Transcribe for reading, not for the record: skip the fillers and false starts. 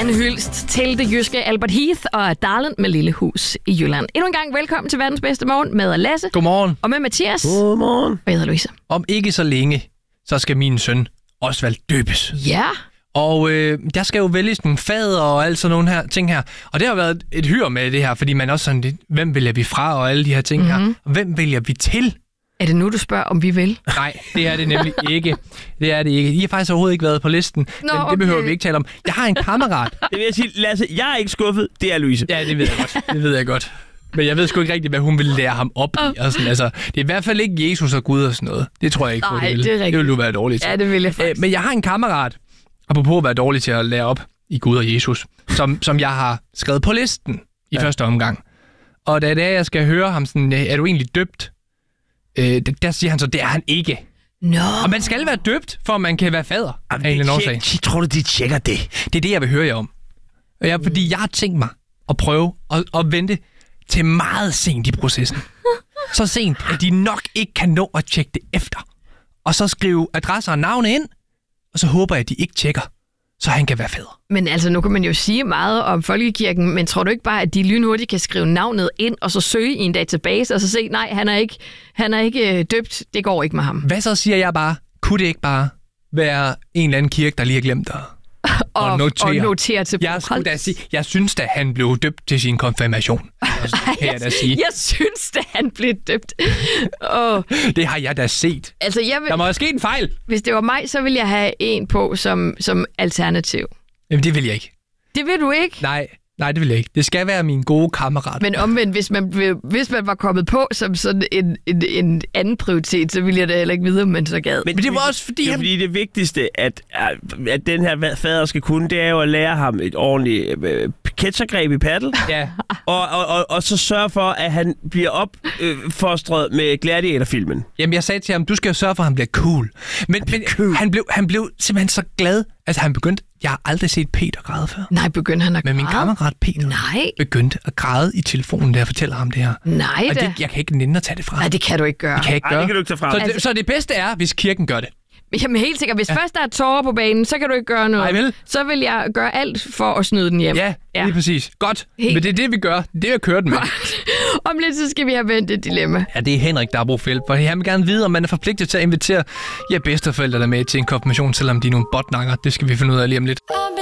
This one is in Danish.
En hyldest til det jyske Albert Heath og Darlent med Lille Hus i Jylland. Endnu en gang velkommen til verdens bedste morgen med Lasse. Godmorgen. Og med Mathias. Godmorgen. Og jeg hedder Louise. Om ikke så længe, så skal min søn Osvald døbes. Ja. Og der skal jo vælges nogle fader og alt sådan nogle her ting her. Og det har været et hyr med det her, fordi man også sådan lidt, hvem vælger vi fra og alle de her ting her. Og hvem vælger vi til? Er det nu, du spørger, om vi vil? Nej, det er det nemlig ikke. Det er det ikke. I har faktisk overhovedet ikke været på listen, men det behøver vi ikke tale om. Jeg har en kammerat. Det vil jeg sige, Lasse, jeg er ikke skuffet. Det er Louise. Ja, det ved jeg godt. Det ved jeg godt. Men jeg ved sgu ikke rigtigt, hvad hun vil lære ham op i. Og sådan, altså, det er i hvert fald ikke Jesus og Gud og sådan noget. Det tror jeg ikke på, Nej, det vil. Det er rigtigt. Det vil du være dårlig til. Ja, det vil jeg faktisk. Men jeg har en kammerat, apropos at være dårlig til at lære op i Gud og Jesus, som jeg har skrevet på listen i første omgang. Og da det er, jeg skal høre ham sådan, er du egentlig døbt? Der siger han så, det er han ikke. Nå. Og man skal være døbt, for at man kan være fader af en eller anden årsag. Tror du, de tjekker det? Det er det, jeg vil høre jer om. Fordi jeg har tænkt mig at prøve at vente til meget sent i processen. Så sent, at de nok ikke kan nå at tjekke det efter. Og så skrive adresser og navne ind, og så håber jeg, at de ikke tjekker, så han kan være fader. Men altså, nu kan man jo sige meget om folkekirken, men tror du ikke bare, at de lynhurtigt kan skrive navnet ind, og så søge i en database, og så se, nej, han er ikke døbt, det går ikke med ham. Hvad så siger jeg bare? Kunne det ikke bare være en eller anden kirke, der lige har glemt at og notere til jeg synes da, han blev døbt til sin konfirmation. Jeg synes da, han blev døbt. Det har jeg da set. Altså, der må have sket en fejl. Hvis det var mig, så ville jeg have en på som alternativ. Jamen, det vil jeg ikke. Det vil du ikke? Nej, det vil jeg ikke. Det skal være min gode kammerat. Men omvendt, hvis man var kommet på som sådan en anden prioritet, så ville jeg da heller ikke vide, om man så gad. Men det var også fordi... Fordi det vigtigste, at den her fader skal kunne, det er jo at lære ham et ordentligt catchergreb i paddle. Ja. Og så sørge for, at han bliver opfostret med Gladiator-filmen. Jamen, jeg sagde til ham, du skal jo sørge for, at han bliver cool. Men cool. Han blev simpelthen så glad. Altså, han begyndte... Jeg har aldrig set Peter græde før. Nej, begyndte han at græde? Men min kammerat Peter begyndte at græde i telefonen, da jeg fortæller ham det her. Nej da. Jeg kan ikke nænde at tage det fra. Nej, det kan du ikke gøre. Det kan jeg ikke gøre. Det kan du ikke tage fra. Så det bedste er, hvis kirken gør det. Jamen helt sikkert. Hvis først der er tårer på banen, så kan du ikke gøre noget. Nej, vel? Så vil jeg gøre alt for at snyde den hjem. Ja, lige præcis. Godt. Men det er det, vi gør. Det er jeg kører den med. Om lidt, så skal vi have vendt et dilemma. Ja, det er Henrik, der har brug for hjælp. For han vil gerne vide, om man er forpligtet til at invitere bedsteforældre der med til en konfirmation, selvom de er nogle botnakker. Det skal vi finde ud af lige om lidt.